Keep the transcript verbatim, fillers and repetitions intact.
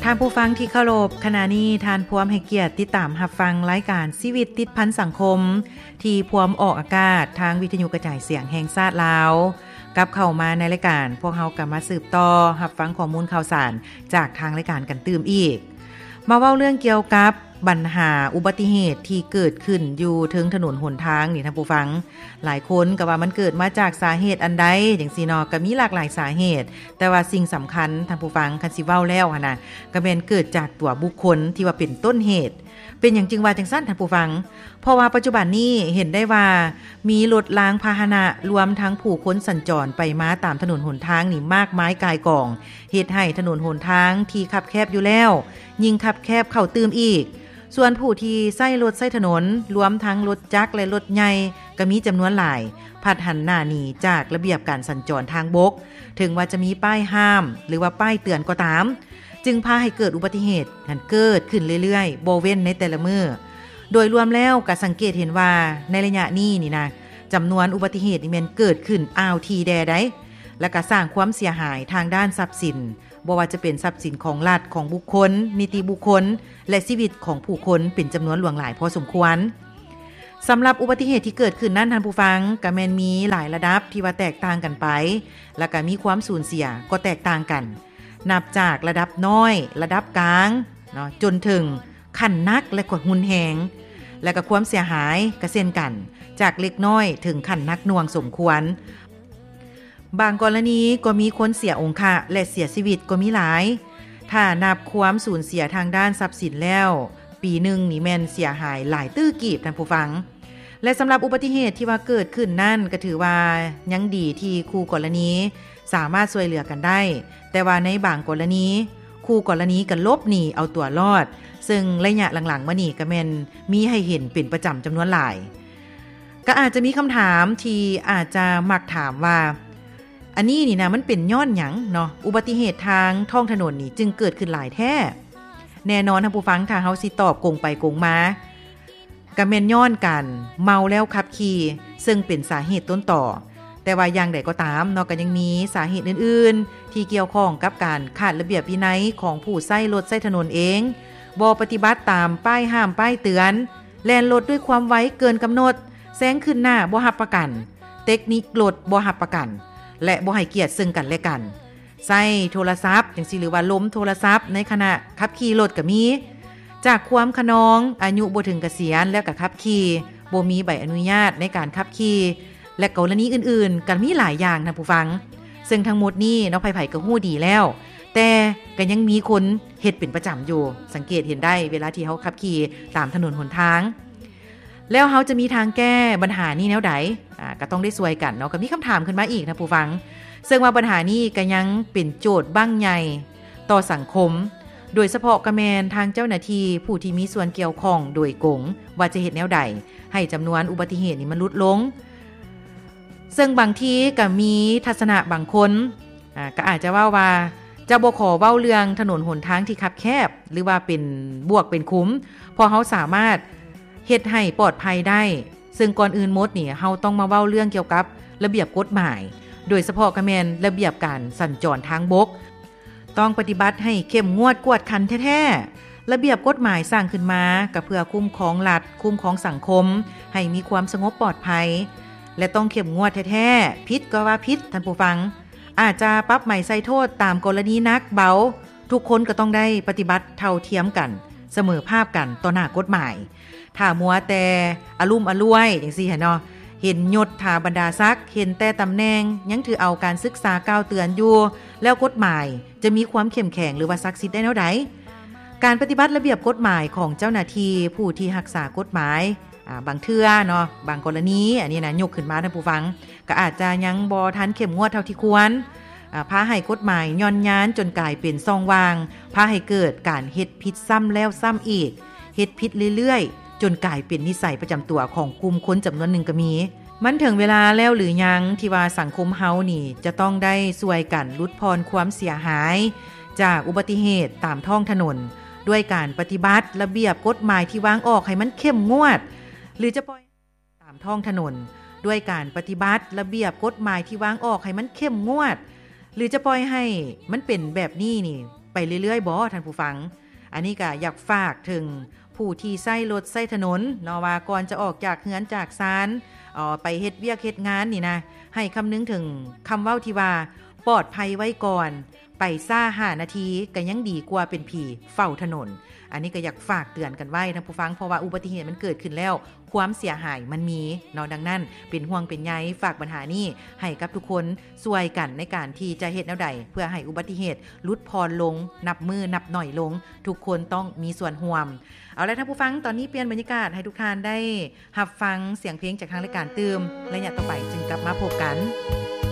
านผู้ฟังที่เคารพขณะนี้ท่านพร้อมให้เกียรติติดตามรับฟังรายการชีวิตติดพันสังคมที่พร้อมออกอากาศทางวิทยุกระจายเสียงแห่งชาติลาวกับเข้ามาในรายการพวกเฮาก็มาสืบต่อรับฟังข้อมูลข่าวสารจากทางรายการกันตื่มอีกมาเว้าเรื่องเกี่ยวกับปัญหาอุบัติเหตุที่เกิดขึ้นอยู่ถึงถนนหนทางนี่ท่านผู้ฟังหลายคนก็ว่ามันเกิดมาจากสาเหตุอันใดจังซี่เนาะก็มีหลากหลายสาเหตุแต่ว่าสิ่งสำคัญท่านผู้ฟังคันสิเว้าแล้วหั่นน่ะก็แม่นเกิดจากตัวบุคคลที่ว่าเป็นต้นเหตุเป็นหยังจึงว่าจังซั่นท่านผู้ฟังเพราะว่าปัจจุบันนี้เห็นได้ว่ามีรถรางพาหนะรวมทั้งผู้คนสัญจรไปมาตามถนนหนทางนี่มากมายกายกองเฮ็ดให้ถนนหนทางที่คับแคบอยู่แล้วยิ่งคับแคบเข้าตื้มอีกส่วนผู้ที่ใช้รถใช้ถนนรวมทั้งรถจักรและรถใหญ่ก็มีจำนวนหลายพัดหันหน้าหนีจากระเบียบการสัญจรทางบกถึงว่าจะมีป้ายห้ามหรือว่าป้ายเตือนก็ตามจึงพาให้เกิดอุบัติเหตุกันเกิดขึ้นเรื่อยๆบ่เว้นในแต่ละมื้อโดยรวมแล้วก็สังเกตเห็นว่าในระยะนี้นี่นะจำนวนอุบัติเหตุนี่แม่นเกิดขึ้นอ้าวทีแดได้และก็สร้างความเสียหายทางด้านทรัพย์สินบ่ว่าจะเป็นทรัพย์สินของรัฐของบุคคลนิติบุคคลและชีวิตของผู้คนเป็นจำนวนหลวงหลายพอสมควรสำหรับอุบัติเหตุที่เกิดขึ้นนั้นท่านผู้ฟังก็แม่นมีหลายระดับที่ว่าแตกต่างกันไปและก็มีความสูญเสียก็แตกต่างกันนับจากระดับน้อยระดับกลางเนาะจนถึงขั้นนักและกดหุนแหงและก็ความเสียหายก็เช่นกันจากเล็กน้อยถึงขั้นนักหน่วงสมควรบางกรณีก็มีคนเสียองค์ะและเสียชีวิตก็มีหลายถ้านับความสูญเสียทางด้านทรัพย์สินแล้วปีหนึ่งนี่แม่นเสียหายหลายตื้อกีบท่านผู้ฟังและสำหรับอุบัติเหตุที่ว่าเกิดขึ้นนั่นก็ถือว่ายังดีที่คู่กรณีสามารถช่วยเหลือกันได้แต่ว่าในบางกรณีคู่กรณีก็ลบหนีเอาตัวรอดซึ่งระยะหลังๆมานี่ก็แม่นมีให้เห็นเป็นประจำจำนวนหลายก็อาจจะมีคำถามที่อาจจะมักถามว่าอันนี้นี่นะมันเป็นย้อนหยังเนาะอุบัติเหตุทางท้องถนนนี่จึงเกิดขึ้นหลายแท้แน่นอนท่านผู้ฟังถ้าเฮาสิตอบกงไปกงมาก็แม่นย้อนกันเมาแล้วขับขี่ซึ่งเป็นสาเหตุต้นต่อแต่ว่าอย่างใดก็ตามเนาะก็ยังมีสาเหตุอื่นๆที่เกี่ยวข้องกับการขาดระเบียบวินัยของผู้ใช้รถใช้ถนนเองบ่ปฏิบัติตามป้ายห้ามป้ายเตือนแล่นรถด้วยความไวเกินกำหนดแซงขึ้นหน้าบ่รับประกันเทคนิครถบ่รับประกันและบ่ให้เกียรติซึ่งกันและกันใช้โทรศัพท์จังซี่หรือว่าล้มโทรศัพท์ในขณะขับขี่รถก็มีจากความขนองอายุบ่ถึงเกษียณแล้วก็ขับขี่บ่มีใบอนุญาตในการขับขี่และกรณีอื่นๆก็มีหลายอย่างท่านผู้ฟังซึ่งทั้งหมดนี้เนาะไผๆก็ฮู้ดีแล้วแต่ก็ยังมีคนเฮ็ดเป็นประจำอยู่สังเกตเห็นได้เวลาที่เฮาขับขี่ตามถนนหนทางแล้วเฮาจะมีทางแก้ปัญหานี้แนวใดอ่าก็ต้องได้ช่วยกันเนาะก็มีคำถามขึ้นมาอีกนะผู้ฟังซึ่งว่าปัญหานี้ก็ยังเป็นโจทย์บั้งใหญ่ต่อสังคมโดยเฉพาะกระแมนทางเจ้าหน้าที่ผู้ที่มีส่วนเกี่ยวข้องโดยกงว่าจะเฮ็ดแนวใดให้จำนวนอุบัติเหตุนี้มันลดลงซึ่งบางทีก็มีทัศนะบางคนอ่าก็อาจจะว่าว่าจะบ่ขอเว้าเรื่องถนนหนทางที่คับแคบหรือว่าเป็นบวกเป็นคุ้มเพราะเฮาสามารถเฮ็ดให้ปลอดภัยได้ซึ่งก่อนอื่นหมดนี่เฮาต้องมาเว้าเรื่องเกี่ยวกับระเบียบกฎหมายโดยเฉพาะก็แม่นระเบียบการสัญจรทางบกต้องปฏิบัติให้เข้มงวดกวดขันแท้ๆระเบียบกฎหมายสร้างขึ้นมาก็เพื่อคุ้มครองรัฐคุ้มครองสังคมให้มีความสงบปลอดภัยและต้องเข้มงวดแท้ๆผิดก็ว่าผิดท่านผู้ฟังอาจจะปรับใหม่ใส่โทษตามกรณีนักเบาทุกคนก็ต้องได้ปฏิบัติเท่าเทียมกันเสมอภาพกันต่อหน้ากฎหมายถ้ามัวแต่อลุ่มอล่วยจังซี่เนาะเห็นยศถาบรรดาศักดิ์เห็นแต่ตำแหน่งยังถือเอาการศึกษาก้าวเตือนอยู่แล้วกฎหมายจะมีความเข้มแข็งหรือว่าศักดิ์สิทธิ์ได้แนวใดการปฏิบัติระเบียบกฎหมายของเจ้าหน้าที่ผู้ที่รักษากฎหมายอ่าบางเทื่อเนาะบางกรณีอันนี้นะยกขึ้นมาท่านผู้ฟังก็อาจจะยังบ่ทันเข้มงวดเท่าที่ควรอ่าพาให้กฎหมายย่อนยานจนกลายเป็นซ่องว่างพาให้เกิดการเฮ็ดผิดซ้ำแล้วซ้ำอีกเฮ็ดผิดเรื่อยๆจนกลายเป็นนิสัยประจำตัวของกลุ่มคนจำนวนหนึ่งก็มีมันถึงเวลาแล้วหรือยังที่ว่าสังคมเฮานี่จะต้องได้ช่วยกันลดพรความเสียหายจากอุบัติเหตุตามท้องถนนด้วยการปฏิบัติระเบียบกฎหมายที่วางออกให้มันเข้มงวดหรือจะปล่อยตามท้องถนนด้วยการปฏิบัติระเบียบกฎหมายที่วางออกให้มันเข้มงวดหรือจะปล่อยให้มันเป็นแบบนี้นี่ไปเรื่อยๆบ่ท่านผู้ฟังอันนี้ก็อยากฝากถึงผู้ที่ใช้รถใช้ถนนเนาะว่าก่อนจะออกจากเฮือนจากศาลเอ่อไปเฮ็ดเวียกเฮ็ดงานนี่นะให้คำนึงถึงคำเว้าที่ว่าปลอดภัยไว้ก่อนไปซ่าห้านาทีก็ยังดีกว่าเป็นผีเฝ้าถนนอันนี้ก็อยากฝากเตือนกันไว้นะผู้ฟังเพราะว่าอุบัติเหตุมันเกิดขึ้นแล้วความเสียหายมันมีเนาะดังนั้นเป็นห่วงเป็นใยฝากปัญหานี้ให้กับทุกคนช่วยกันในการที่จะเฮ็ดแนวใดเพื่อให้อุบัติเหตุลดพรลงนับมือนับหน่อยลงทุกคนต้องมีส่วนร่วมเอาละท่านผู้ฟังตอนนี้เปลี่ยนบรรยากาศให้ทุกท่านได้รับฟังเสียงเพลงจากทางรายการตื่มระยะต่อไปจึงกลับมาพบกัน